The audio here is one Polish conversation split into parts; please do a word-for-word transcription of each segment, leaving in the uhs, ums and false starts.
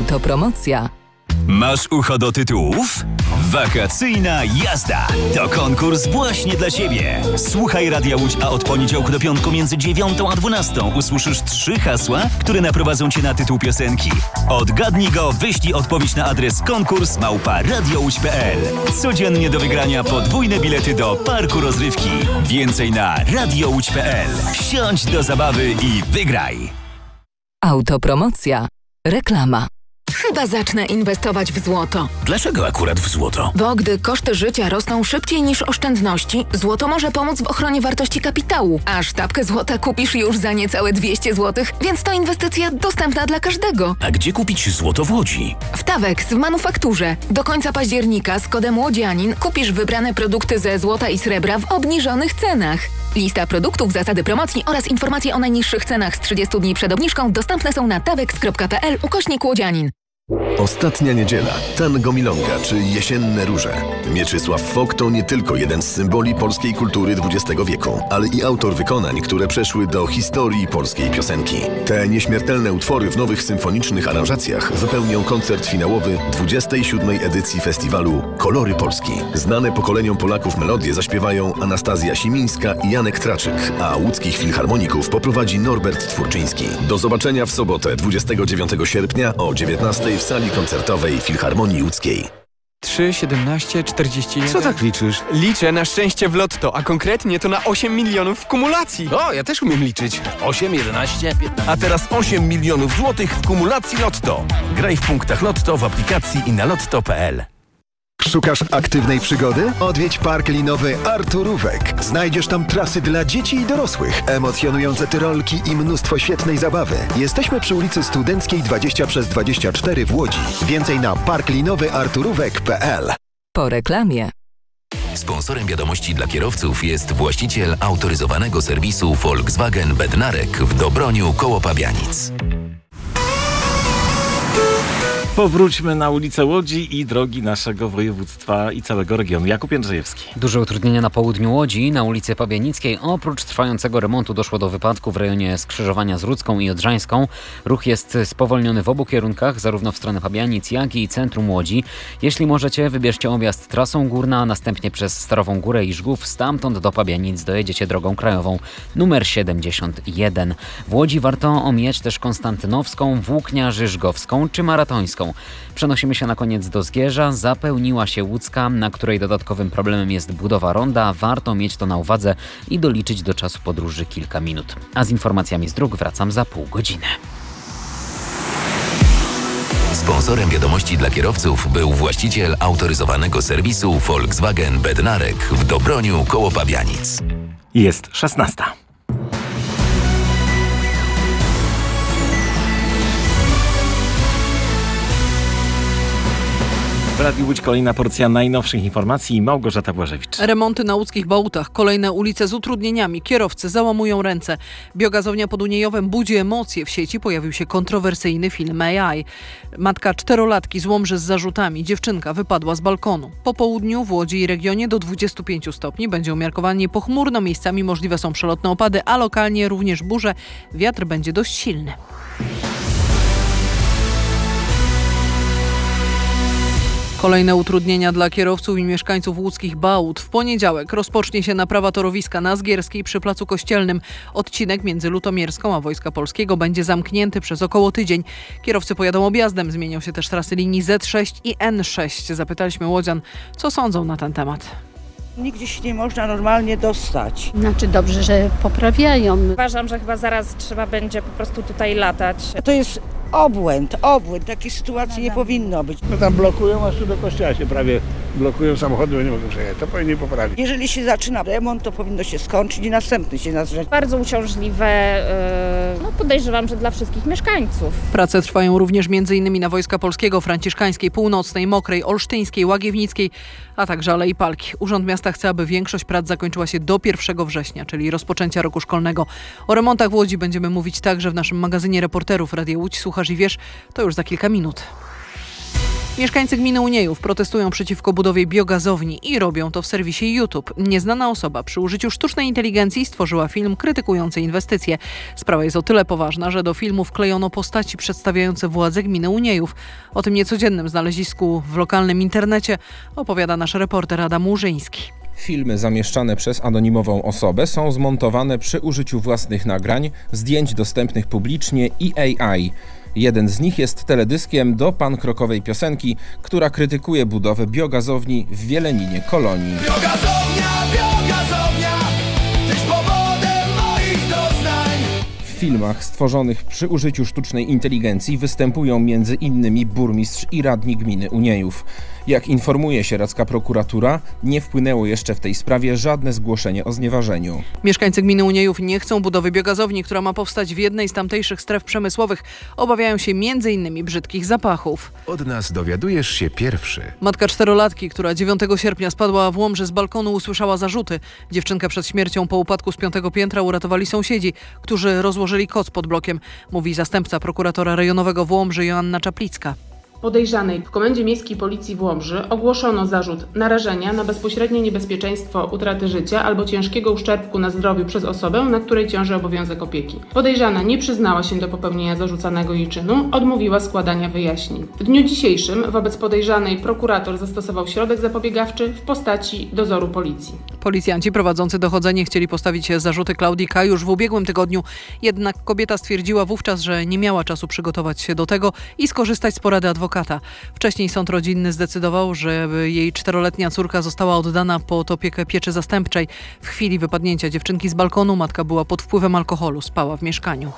Autopromocja. Masz ucho do tytułów? Wakacyjna jazda to konkurs właśnie dla Ciebie. Słuchaj Radia Łódź, a od poniedziałku do piątku między dziewiątą a dwunastą usłyszysz trzy hasła, które naprowadzą Cię na tytuł piosenki. Odgadnij go, wyślij odpowiedź na adres konkurs małpa radiołódź kropka p l. Codziennie do wygrania podwójne bilety do parku rozrywki. Więcej na radiołódź kropka p l. Wsiądź do zabawy i wygraj. Autopromocja. Reklama. Chyba zacznę inwestować w złoto. Dlaczego akurat w złoto? Bo gdy koszty życia rosną szybciej niż oszczędności, złoto może pomóc w ochronie wartości kapitału. A sztabkę złota kupisz już za niecałe dwieście złotych, więc to inwestycja dostępna dla każdego. A gdzie kupić złoto w Łodzi? W Tawex w manufakturze. Do końca października z kodem Łodzianin kupisz wybrane produkty ze złota i srebra w obniżonych cenach. Lista produktów, zasady promocji oraz informacje o najniższych cenach z trzydziestu dni przed obniżką dostępne są na tawex kropka p l ukośnik Łodzianin. Ostatnia niedziela, tango milonga czy jesienne róże. Mieczysław Fok to nie tylko jeden z symboli polskiej kultury dwudziestego wieku, ale i autor wykonań, które przeszły do historii polskiej piosenki. Te nieśmiertelne utwory w nowych symfonicznych aranżacjach wypełnią koncert finałowy dwudziestej siódmej edycji festiwalu Kolory Polski. Znane pokoleniom Polaków melodie zaśpiewają Anastazja Simińska i Janek Traczyk, a łódzkich filharmoników poprowadzi Norbert Twórczyński. Do zobaczenia w sobotę dwudziestego dziewiątego sierpnia o dziewiętnastej w sali koncertowej Filharmonii Łódzkiej. trzy, siedemnaście, czterdzieści jeden. Co tak liczysz? Liczę na szczęście w lotto, a konkretnie to na osiem milionów w kumulacji. O, ja też umiem liczyć. osiem, jedenaście, piętnaście. A teraz osiem milionów złotych w kumulacji Lotto. Graj w punktach Lotto w aplikacji i na lotto kropka p l. Szukasz aktywnej przygody? Odwiedź park linowy Arturówek. Znajdziesz tam trasy dla dzieci i dorosłych, emocjonujące tyrolki i mnóstwo świetnej zabawy. Jesteśmy przy ulicy Studenckiej dwadzieścia przez dwadzieścia cztery w Łodzi. Więcej na park linowy arturówek kropka p l. Po reklamie. Sponsorem wiadomości dla kierowców jest właściciel autoryzowanego serwisu Volkswagen Bednarek w Dobroniu koło Pabianic. Powróćmy na ulicę Łodzi i drogi naszego województwa i całego regionu. Jakub Jędrzejewski. Duże utrudnienia na południu Łodzi, na ulicy Pabianickiej. Oprócz trwającego remontu doszło do wypadku w rejonie skrzyżowania z Rudzką i Odrzańską. Ruch jest spowolniony w obu kierunkach, zarówno w stronę Pabianic, jak i centrum Łodzi. Jeśli możecie, wybierzcie objazd trasą Górna, a następnie przez Starową Górę i Żgów. Stamtąd do Pabianic dojedziecie drogą krajową numer siedemdziesiąt jeden. W Łodzi warto omijać też Konstantynowską, Włóknia-Żyżgowską czy Maratońską. Przenosimy się na koniec do Zgierza. Zapełniła się Łódzka, na której dodatkowym problemem jest budowa ronda. Warto mieć to na uwadze i doliczyć do czasu podróży kilka minut. A z informacjami z dróg wracam za pół godziny. Sponsorem wiadomości dla kierowców był właściciel autoryzowanego serwisu Volkswagen Bednarek w Dobroniu koło Pabianic. Jest szesnasta. W Radiu Łódź kolejna porcja najnowszych informacji. Małgorzata Błażewicz. Remonty na łódzkich Bałutach, kolejne ulice z utrudnieniami, kierowcy załamują ręce. Biogazownia pod Uniejowem budzi emocje. W sieci pojawił się kontrowersyjny film A I. Matka czterolatki z Łomży z zarzutami. Dziewczynka wypadła z balkonu. Po południu w Łodzi i regionie do dwudziestu pięciu stopni. Będzie umiarkowanie pochmurno, miejscami możliwe są przelotne opady, a lokalnie również burze. Wiatr będzie dość silny. Kolejne utrudnienia dla kierowców i mieszkańców łódzkich Bałut. W poniedziałek rozpocznie się naprawa torowiska na Zgierskiej przy Placu Kościelnym. Odcinek między Lutomierską a Wojska Polskiego będzie zamknięty przez około tydzień. Kierowcy pojadą objazdem. Zmienią się też trasy linii Z sześć i N sześć. Zapytaliśmy łodzian, co sądzą na ten temat. Nigdzie się nie można normalnie dostać. Znaczy dobrze, że poprawiają. Uważam, że chyba zaraz trzeba będzie po prostu tutaj latać. To jest obłęd, obłęd. Takiej sytuacji nie powinno być. No tam blokują, aż tu do kościoła się prawie blokują samochody, bo nie mogą przejechać. To powinni poprawić. Jeżeli się zaczyna remont, to powinno się skończyć i następny się zacząć. Bardzo uciążliwe, yy, no podejrzewam, że dla wszystkich mieszkańców. Prace trwają również m.in. na Wojska Polskiego, Franciszkańskiej, Północnej, Mokrej, Olsztyńskiej, Łagiewnickiej, a także Alei Palki. Urząd Miasta chce, aby większość prac zakończyła się do pierwszego września, czyli rozpoczęcia roku szkolnego. O remontach w Łodzi będziemy mówić także w naszym magazynie reporterów Radia Łódź. Słuchasz i wiesz, to już za kilka minut. Mieszkańcy gminy Uniejów protestują przeciwko budowie biogazowni i robią to w serwisie YouTube. Nieznana osoba przy użyciu sztucznej inteligencji stworzyła film krytykujący inwestycje. Sprawa jest o tyle poważna, że do filmu wklejono postaci przedstawiające władze gminy Uniejów. O tym niecodziennym znalezisku w lokalnym internecie opowiada nasz reporter Adam Łużyński. Filmy zamieszczane przez anonimową osobę są zmontowane przy użyciu własnych nagrań, zdjęć dostępnych publicznie i A I. Jeden z nich jest teledyskiem do pankrokowej piosenki, która krytykuje budowę biogazowni w Wieleninie Kolonii. Biogazownia, biogazownia, tyś powodem moich doznań. W filmach stworzonych przy użyciu sztucznej inteligencji występują między innymi burmistrz i radni gminy Uniejów. Jak informuje sieradzka prokuratura, nie wpłynęło jeszcze w tej sprawie żadne zgłoszenie o znieważeniu. Mieszkańcy gminy Uniejów nie chcą budowy biogazowni, która ma powstać w jednej z tamtejszych stref przemysłowych. Obawiają się między innymi brzydkich zapachów. Od nas dowiadujesz się pierwszy. Matka czterolatki, która dziewiątego sierpnia spadła w Łomży z balkonu, usłyszała zarzuty. Dziewczynkę przed śmiercią po upadku z piątego piętra uratowali sąsiedzi, którzy rozłożyli koc pod blokiem, mówi zastępca prokuratora rejonowego w Łomży Joanna Czaplicka. Podejrzanej w Komendzie Miejskiej Policji w Łomży ogłoszono zarzut narażenia na bezpośrednie niebezpieczeństwo utraty życia albo ciężkiego uszczerbku na zdrowiu przez osobę, na której ciąży obowiązek opieki. Podejrzana nie przyznała się do popełnienia zarzucanego jej czynu, odmówiła składania wyjaśnień. W dniu dzisiejszym wobec podejrzanej prokurator zastosował środek zapobiegawczy w postaci dozoru policji. Policjanci prowadzący dochodzenie chcieli postawić zarzuty Klaudii K. już w ubiegłym tygodniu, jednak kobieta stwierdziła wówczas, że nie miała czasu przygotować się do tego i skorzystać z porady adwokata. Wcześniej sąd rodzinny zdecydował, że jej czteroletnia córka została oddana pod opiekę pieczy zastępczej. W chwili wypadnięcia dziewczynki z balkonu matka była pod wpływem alkoholu, spała w mieszkaniu.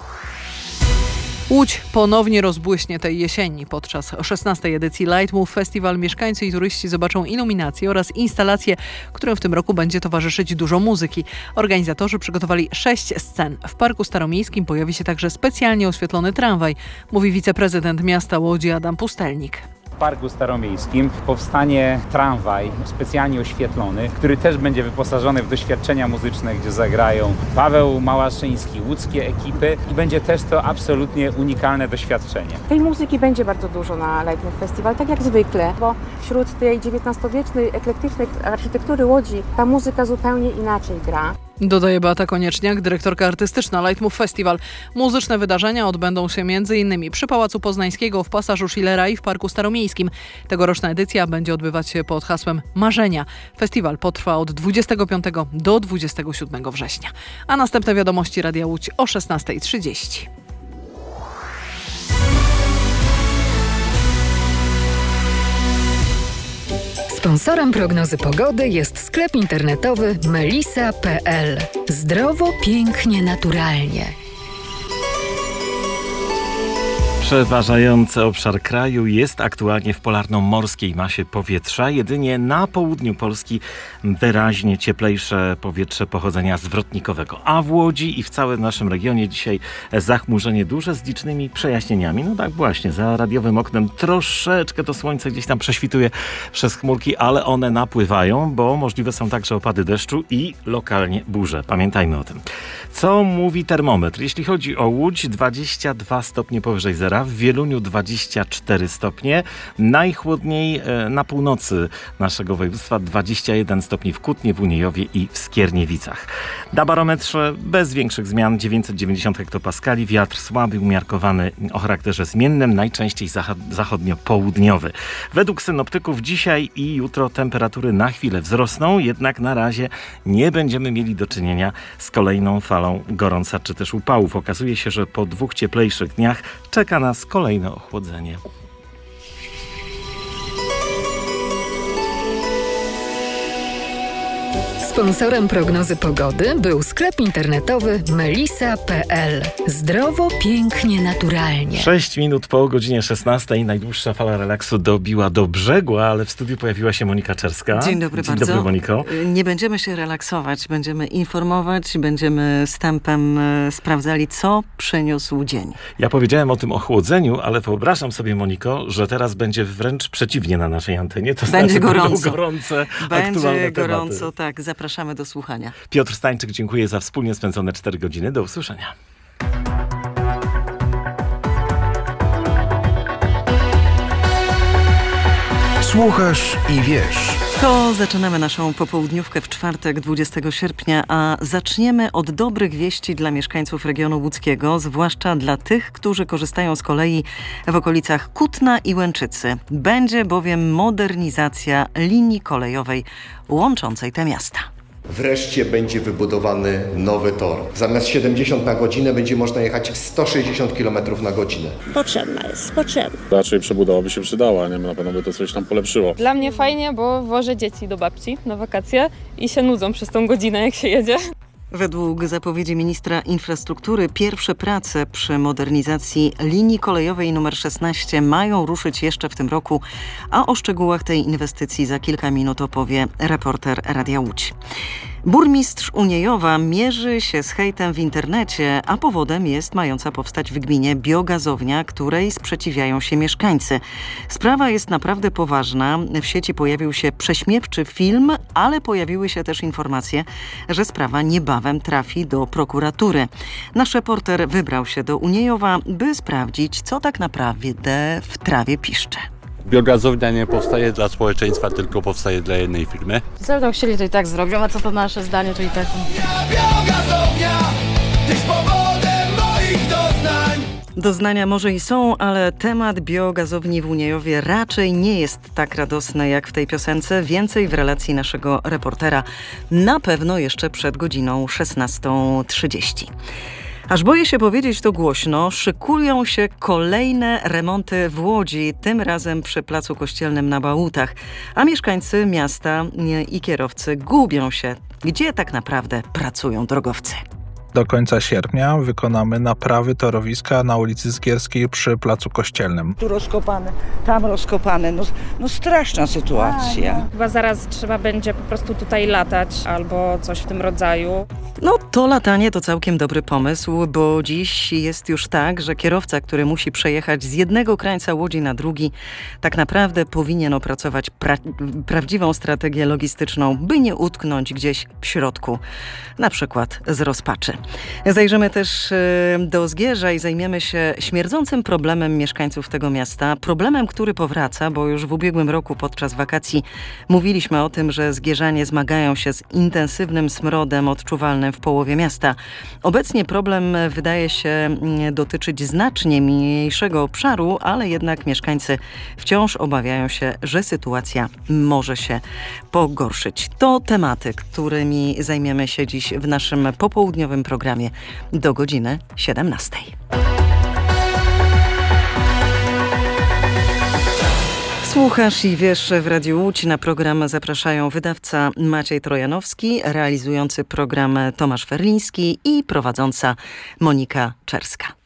Łódź ponownie rozbłyśnie tej jesieni. Podczas szesnastej edycji Light Move Festival mieszkańcy i turyści zobaczą iluminacje oraz instalacje, którym w tym roku będzie towarzyszyć dużo muzyki. Organizatorzy przygotowali sześć scen. W Parku Staromiejskim pojawi się także specjalnie oświetlony tramwaj, mówi wiceprezydent miasta Łodzi Adam Pustelnik. W Parku Staromiejskim powstanie tramwaj specjalnie oświetlony, który też będzie wyposażony w doświadczenia muzyczne, gdzie zagrają Paweł Małaszyński, łódzkie ekipy i będzie też to absolutnie unikalne doświadczenie. Tej muzyki będzie bardzo dużo na Light Move Festival, tak jak zwykle, bo wśród tej dziewiętnastowiecznej, eklektycznej architektury Łodzi ta muzyka zupełnie inaczej gra. Dodaje Beata Konieczniak, dyrektorka artystyczna Light Move Festival. Muzyczne wydarzenia odbędą się między innymi przy Pałacu Poznańskiego, w pasażu Schillera i w Parku Staromiejskim. Tegoroczna edycja będzie odbywać się pod hasłem Marzenia. Festiwal potrwa od dwudziestego piątego do dwudziestego siódmego września. A następne wiadomości Radia Łódź o szesnasta trzydzieści. Sponsorem prognozy pogody jest sklep internetowy melisa kropka pe el. Zdrowo, pięknie, naturalnie. Przeważający obszar kraju jest aktualnie w polarno-morskiej masie powietrza. Jedynie na południu Polski wyraźnie cieplejsze powietrze pochodzenia zwrotnikowego. A w Łodzi i w całym naszym regionie dzisiaj zachmurzenie duże z licznymi przejaśnieniami. No tak właśnie, za radiowym oknem troszeczkę to słońce gdzieś tam prześwituje przez chmurki, ale one napływają, bo możliwe są także opady deszczu i lokalnie burze. Pamiętajmy o tym. Co mówi termometr? Jeśli chodzi o Łódź, dwadzieścia dwa stopnie powyżej zera. W Wieluniu dwadzieścia cztery stopnie, najchłodniej na północy naszego województwa dwadzieścia jeden stopni w Kutnie, w Uniejowie i w Skierniewicach. Na barometrze bez większych zmian dziewięćset dziewięćdziesiąt hektopaskali, wiatr słaby, umiarkowany o charakterze zmiennym, najczęściej zachodnio-południowy. Według synoptyków dzisiaj i jutro temperatury na chwilę wzrosną, jednak na razie nie będziemy mieli do czynienia z kolejną falą gorąca czy też upałów. Okazuje się, że po dwóch cieplejszych dniach czeka nas kolejne ochłodzenie. Sponsorem prognozy pogody był sklep internetowy melisa kropka pe el. Zdrowo, pięknie, naturalnie. sześć minut po godzinie szesnastej najdłuższa fala relaksu dobiła do brzegu, ale w studiu pojawiła się Monika Czerska. Dzień dobry Dzień bardzo. dobry, Moniko. Nie będziemy się relaksować, będziemy informować, będziemy stępem sprawdzali, co przyniósł dzień. Ja powiedziałem o tym ochłodzeniu, ale wyobrażam sobie, Moniko, że teraz będzie wręcz przeciwnie na naszej antenie. To będzie znaczy, gorąco. gorące, będzie gorąco, tematy. tak. Zapraszamy do słuchania. Piotr Stańczyk, dziękuję za wspólnie spędzone cztery godziny. Do usłyszenia. Słuchasz i wiesz. To zaczynamy naszą popołudniówkę w czwartek dwudziestego sierpnia, a zaczniemy od dobrych wieści dla mieszkańców regionu łódzkiego, zwłaszcza dla tych, którzy korzystają z kolei w okolicach Kutna i Łęczycy. Będzie bowiem modernizacja linii kolejowej łączącej te miasta. Wreszcie będzie wybudowany nowy tor. Zamiast siedemdziesiąt na godzinę będzie można jechać sto sześćdziesiąt kilometrów na godzinę. Potrzebna jest, potrzebna. Raczej przebudowa by się przydała, nie? Na pewno by to coś tam polepszyło. Dla mnie fajnie, bo wożę dzieci do babci na wakacje i się nudzą przez tą godzinę, jak się jedzie. Według zapowiedzi ministra infrastruktury pierwsze prace przy modernizacji linii kolejowej numer szesnaście mają ruszyć jeszcze w tym roku, a o szczegółach tej inwestycji za kilka minut opowie reporter Radia Łódź. Burmistrz Uniejowa mierzy się z hejtem w internecie, a powodem jest mająca powstać w gminie biogazownia, której sprzeciwiają się mieszkańcy. Sprawa jest naprawdę poważna. W sieci pojawił się prześmiewczy film, ale pojawiły się też informacje, że sprawa niebawem trafi do prokuratury. Nasz reporter wybrał się do Uniejowa, by sprawdzić, co tak naprawdę w trawie piszcze. Biogazownia nie powstaje dla społeczeństwa, tylko powstaje dla jednej firmy. Co będą chcieli, to i tak zrobią, a co to nasze zdanie, to i tak. Biogazownia, tyś powodem moich doznań. Doznania może i są, ale temat biogazowni w Uniejowie raczej nie jest tak radosny jak w tej piosence. Więcej w relacji naszego reportera na pewno jeszcze przed godziną szesnastą trzydzieści. Aż boję się powiedzieć to głośno, szykują się kolejne remonty w Łodzi, tym razem przy Placu Kościelnym na Bałutach. A mieszkańcy miasta i kierowcy gubią się, gdzie tak naprawdę pracują drogowcy. Do końca sierpnia wykonamy naprawy torowiska na ulicy Zgierskiej przy Placu Kościelnym. Tu rozkopane, tam rozkopane, no, no straszna sytuacja. Chyba zaraz trzeba będzie po prostu tutaj latać albo coś w tym rodzaju. No to latanie to całkiem dobry pomysł, bo dziś jest już tak, że kierowca, który musi przejechać z jednego krańca Łodzi na drugi, tak naprawdę powinien opracować pra- prawdziwą strategię logistyczną, by nie utknąć gdzieś w środku, na przykład z rozpaczy. Zajrzymy też do Zgierza i zajmiemy się śmierdzącym problemem mieszkańców tego miasta. Problemem, który powraca, bo już w ubiegłym roku podczas wakacji mówiliśmy o tym, że zgierzanie zmagają się z intensywnym smrodem odczuwalnym w połowie miasta. Obecnie problem wydaje się dotyczyć znacznie mniejszego obszaru, ale jednak mieszkańcy wciąż obawiają się, że sytuacja może się pogorszyć. To tematy, którymi zajmiemy się dziś w naszym popołudniowym programie do godziny siedemnastej. Słuchasz i wiesz w Radiu Łódź. Na program zapraszają wydawca Maciej Trojanowski, realizujący program Tomasz Ferliński i prowadząca Monika Czerska.